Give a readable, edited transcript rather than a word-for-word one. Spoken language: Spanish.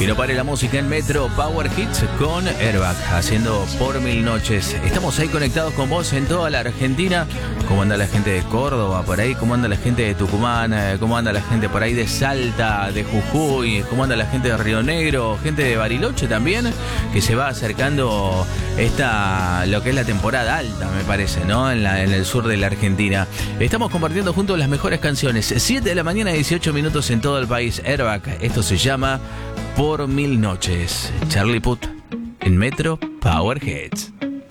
Y no pare la música en Metro Power Hits con Airbag, haciendo por 1000 noches. Estamos ahí conectados con vos en toda la Argentina. ¿Cómo anda la gente de Córdoba por ahí? ¿Cómo anda la gente de Tucumán? ¿Cómo anda la gente por ahí de Salta, de Jujuy? ¿Cómo anda la gente de Río Negro? Gente de Bariloche también, que se va acercando lo que es la temporada alta, me parece, ¿no? En el sur de la Argentina. Estamos compartiendo juntos las mejores canciones. 7 de la mañana, 18 minutos en todo el país. Airbag, esto se llama Por 1000 noches. Charlie Puth en Metro Power Hits.